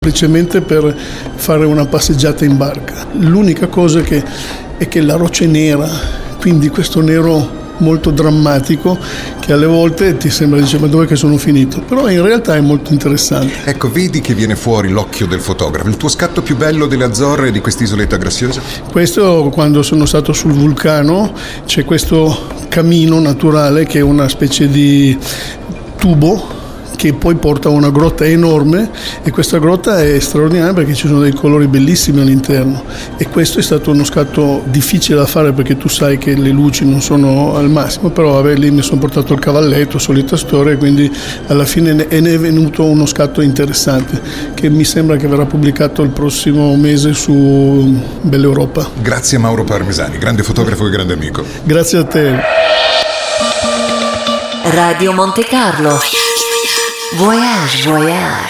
semplicemente per fare una passeggiata in barca. L'unica cosa è che la roccia è nera, quindi questo nero molto drammatico che alle volte ti sembra, dice, ma dov'è che sono finito? Però in realtà è molto interessante. Ecco, vedi che viene fuori l'occhio del fotografo. Il tuo scatto più bello delle Azzorre e di quest'isoletta graziosa? Questo, quando sono stato sul vulcano, c'è questo camino naturale che è una specie di tubo che poi porta a una grotta enorme, e questa grotta è straordinaria perché ci sono dei colori bellissimi all'interno, e questo è stato uno scatto difficile da fare perché tu sai che le luci non sono al massimo, però vabbè, lì mi sono portato il cavalletto, solita storia, quindi alla fine ne è venuto uno scatto interessante che mi sembra che verrà pubblicato il prossimo mese su Bella Europa. Grazie a Mauro Parmesani, grande fotografo e grande amico. Grazie a te. Radio Monte Carlo. Voyage, voyage.